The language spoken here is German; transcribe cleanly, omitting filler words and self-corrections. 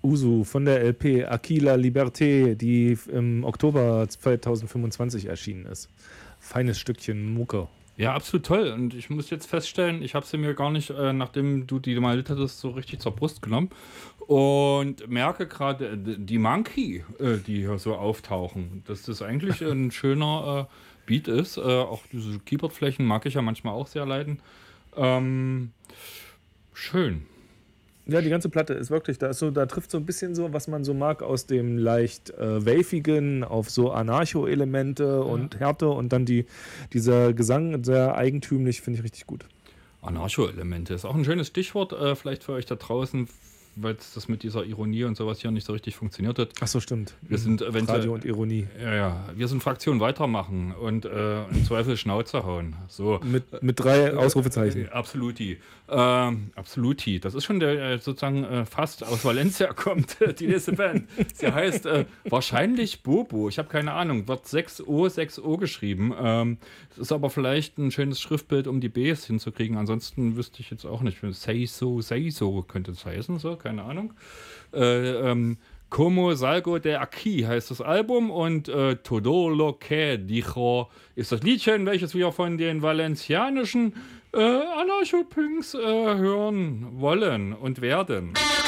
Usu von der LP Aquila Liberté, die im Oktober 2025 erschienen ist. Feines Stückchen Mucke. Ja, absolut toll. Und ich muss jetzt feststellen, ich habe sie mir gar nicht, nachdem du die mal hattest, so richtig zur Brust genommen. Und merke gerade, die Monkey, die hier so auftauchen, dass das eigentlich ein schöner Beat ist. Auch diese Keyboardflächen mag ich ja manchmal auch sehr leiden. Schön. Ja, die ganze Platte ist wirklich, da trifft so ein bisschen so, was man so mag aus dem leicht wavigen auf so Anarcho-Elemente und Härte und dann dieser Gesang sehr eigentümlich, finde ich richtig gut. Anarcho-Elemente ist auch ein schönes Stichwort, vielleicht für euch da draußen, weil das mit dieser Ironie und sowas hier nicht so richtig funktioniert hat. Ach so, stimmt. Wir sind Radio und Ironie. Ja, wir sind Fraktion weitermachen und im Zweifel Schnauze hauen. So. Mit 3 Ausrufezeichen. Absoluti. Absoluti. Das ist schon der sozusagen fast aus Valencia kommt, die nächste Band. Sie heißt wahrscheinlich Bobo. Ich habe keine Ahnung. Wird 6O geschrieben. Es ist aber vielleicht ein schönes Schriftbild, um die Bs hinzukriegen. Ansonsten wüsste ich jetzt auch nicht. Say so könnte es heißen. So, keine Ahnung. Como Salgo de Aquí heißt das Album und Todo lo que dijo ist das Liedchen, welches wir von den valencianischen Anarcho-Punks hören wollen und werden.